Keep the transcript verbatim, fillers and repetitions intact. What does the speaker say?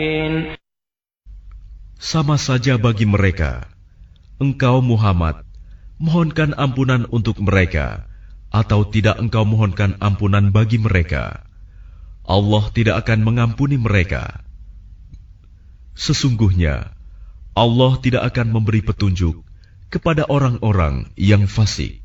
Sama saja bagi mereka, engkau Muhammad mohonkan ampunan untuk mereka, atau tidak engkau mohonkan ampunan bagi mereka, Allah tidak akan mengampuni mereka. Sesungguhnya Allah tidak akan memberi petunjuk kepada orang-orang yang fasik.